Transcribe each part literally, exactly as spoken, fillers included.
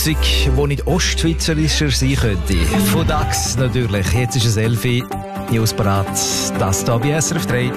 Musik, die nicht ostschweizerischer sein könnte. Von Dax natürlich. Jetzt ist es elf Uhr. News parat. Das hier bei S R F drei.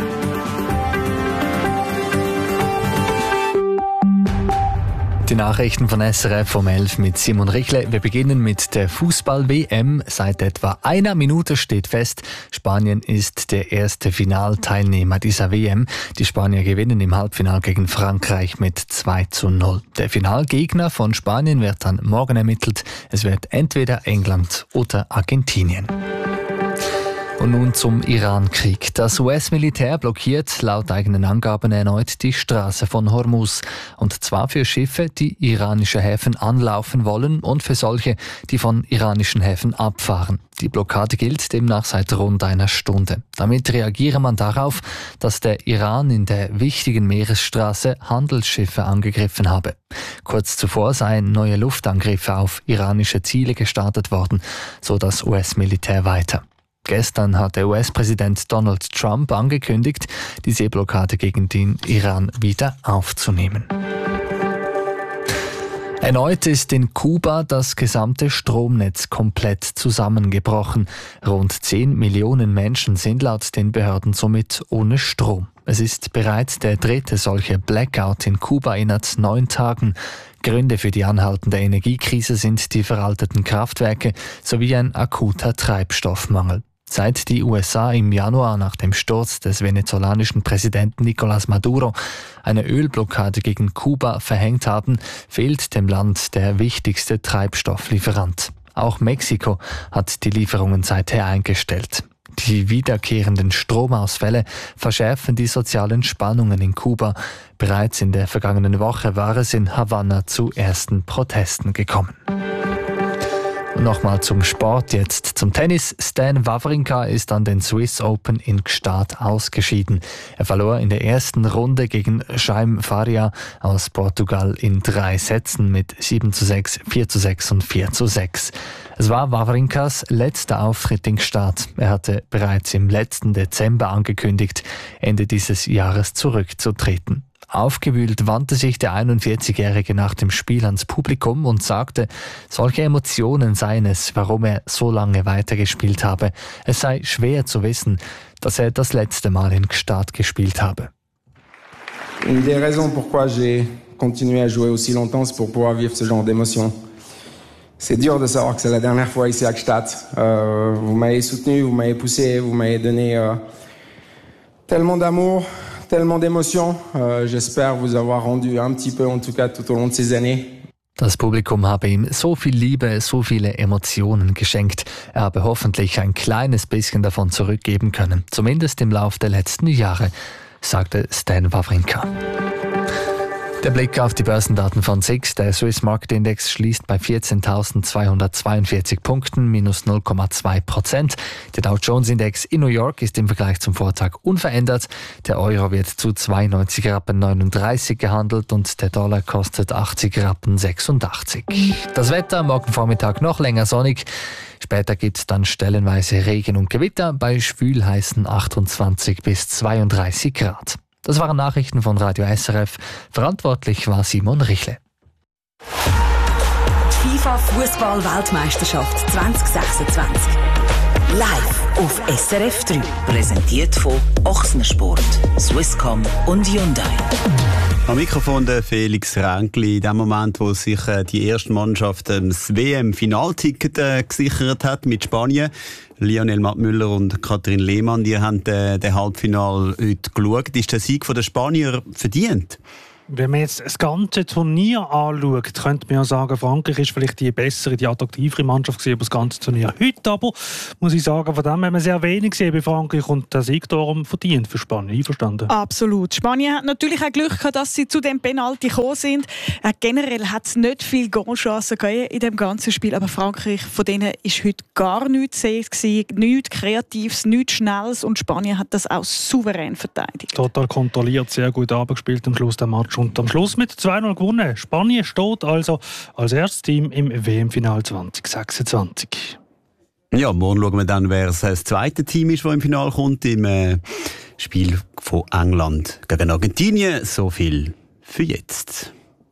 Die Nachrichten von S R F um elf mit Simon Richle. Wir beginnen mit der Fußball-W M. Seit etwa einer Minute steht fest, Spanien ist der erste Finalteilnehmer dieser W M. Die Spanier gewinnen im Halbfinale gegen Frankreich mit zwei zu null. Der Finalgegner von Spanien wird dann morgen ermittelt. Es wird entweder England oder Argentinien. Und nun zum Iran-Krieg. Das U S-Militär blockiert laut eigenen Angaben erneut die Straße von Hormuz. Und zwar für Schiffe, die iranische Häfen anlaufen wollen und für solche, die von iranischen Häfen abfahren. Die Blockade gilt demnach seit rund einer Stunde. Damit reagiere man darauf, dass der Iran in der wichtigen Meeresstraße Handelsschiffe angegriffen habe. Kurz zuvor seien neue Luftangriffe auf iranische Ziele gestartet worden, so das U S-Militär weiter. Gestern hat der U S-Präsident Donald Trump angekündigt, die Seeblockade gegen den Iran wieder aufzunehmen. Erneut ist in Kuba das gesamte Stromnetz komplett zusammengebrochen. Rund zehn Millionen Menschen sind laut den Behörden somit ohne Strom. Es ist bereits der dritte solche Blackout in Kuba innerhalb neun Tagen. Gründe für die anhaltende Energiekrise sind die veralteten Kraftwerke sowie ein akuter Treibstoffmangel. Seit die U S A im Januar nach dem Sturz des venezolanischen Präsidenten Nicolás Maduro eine Ölblockade gegen Kuba verhängt haben, fehlt dem Land der wichtigste Treibstofflieferant. Auch Mexiko hat die Lieferungen seither eingestellt. Die wiederkehrenden Stromausfälle verschärfen die sozialen Spannungen in Kuba. Bereits in der vergangenen Woche war es in Havanna zu ersten Protesten gekommen. Und nochmal zum Sport, jetzt zum Tennis. Stan Wawrinka ist an den Swiss Open in Gstaad ausgeschieden. Er verlor in der ersten Runde gegen Jaime Faria aus Portugal in drei Sätzen mit sieben zu sechs, vier zu sechs und vier zu sechs. Es war Wawrinkas letzter Auftritt in Gstaad. Er hatte bereits im letzten Dezember angekündigt, Ende dieses Jahres zurückzutreten. Aufgewühlt wandte sich der einundvierzigjährige nach dem Spiel ans Publikum und sagte, solche Emotionen seien es, warum er so lange weitergespielt habe. Es sei schwer zu wissen, dass er das letzte Mal in Gstaad gespielt habe. Une des raisons pourquoi j'ai continué à jouer aussi longtemps, c'est pour pouvoir vivre ce genre d'émotions. C'est dur de savoir que c'est la dernière fois ici à Gstaad. Euh, vous m'avez soutenu, vous m'avez poussé, vous m'avez donné euh, tellement d'amour, tellement d'émotions. Euh, j'espère vous avoir rendu un petit peu, en tout cas tout au long de ces années. Das Publikum habe ihm so viel Liebe, so viele Emotionen geschenkt. Er habe hoffentlich ein kleines bisschen davon zurückgeben können, zumindest im Lauf der letzten Jahre, sagte Stan Wawrinka. Der Blick auf die Börsendaten von S I X. Der Swiss Market Index schließt bei vierzehntausendzweihundertzweiundvierzig Punkten, minus null Komma zwei Prozent. Der Dow Jones Index in New York ist im Vergleich zum Vortag unverändert. Der Euro wird zu zweiundneunzig Rappen neununddreißig gehandelt und der Dollar kostet achtzig Rappen sechsundachtzig. Das Wetter morgen Vormittag noch länger sonnig. Später gibt es dann stellenweise Regen und Gewitter bei schwülheißen achtundzwanzig bis zweiunddreißig Grad. Das waren Nachrichten von Radio S R F. Verantwortlich war Simon Richle. Die FIFA-Fußball-Weltmeisterschaft zwanzig sechsundzwanzig. Live auf S R F drei. Präsentiert von Ochsner Sport, Swisscom und Hyundai. Am Mikrofon der Felix Ränkli. In dem Moment, wo sich die erste Mannschaft das W M-Finalticket äh, gesichert hat mit Spanien. Lionel Mattmüller und Katrin Lehmann, die haben äh, den Halbfinale heute geschaut. Ist der Sieg der Spanier verdient? Wenn man jetzt das ganze Turnier anschaut, könnte man ja sagen, Frankreich ist vielleicht die bessere, die attraktivere Mannschaft gewesen über das ganze Turnier. Heute aber, muss ich sagen, von dem haben wir sehr wenig gesehen bei Frankreich und der Sieg darum verdient für Spanien. Einverstanden? Absolut. Spanien hat natürlich auch Glück gehabt, dass sie zu dem Penalty gekommen sind. Äh, generell hat es nicht viel Goalchancen in dem ganzen Spiel, aber Frankreich, von denen ist heute gar nichts zu sehen, nichts Kreatives, nichts Schnelles und Spanien hat das auch souverän verteidigt. Total kontrolliert, sehr gut abgespielt am Schluss der Match. Und am Schluss mit zwei null gewonnen. Spanien steht also als erstes Team im W M-Final zwanzig sechsundzwanzig. Ja, morgen schauen wir dann, wer das zweite Team ist, das im Finale kommt, im äh, Spiel von England gegen Argentinien. So viel für jetzt.